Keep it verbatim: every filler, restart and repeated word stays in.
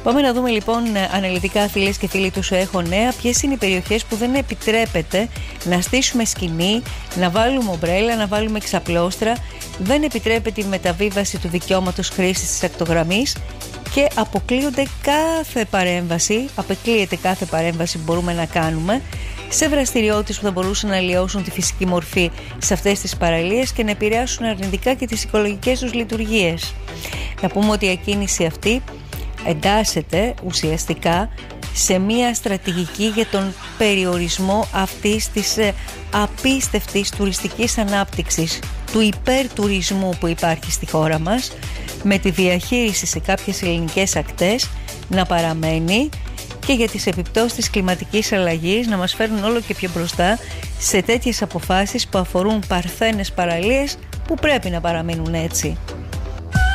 Πάμε να δούμε λοιπόν αναλυτικά, φίλες και φίλοι του Σου Έχω Νέα, ποιες είναι οι περιοχές που δεν επιτρέπεται να στήσουμε σκηνή, να βάλουμε ομπρέλα, να βάλουμε εξαπλώστρα, δεν επιτρέπεται η μεταβίβαση του δικαιώματος χρήσης της ακτογραμμής και αποκλείονται κάθε παρέμβαση, αποκλείεται κάθε παρέμβαση που μπορούμε να κάνουμε σε δραστηριότητες που θα μπορούσαν να αλλοιώσουν τη φυσική μορφή σε αυτές τις παραλίες και να επηρεάσουν αρνητικά και τις οικολογικές τους λειτουργίες. Να πούμε ότι η ακίνηση αυτή εντάσσεται ουσιαστικά σε μια στρατηγική για τον περιορισμό αυτής της ε, απίστευτης τουριστικής ανάπτυξης, του υπερτουρισμού που υπάρχει στη χώρα μας, με τη διαχείριση σε κάποιες ελληνικές ακτές να παραμένει και για τις επιπτώσεις της κλιματικής αλλαγής να μας φέρνουν όλο και πιο μπροστά σε τέτοιες αποφάσεις που αφορούν παρθένες παραλίες που πρέπει να παραμείνουν έτσι.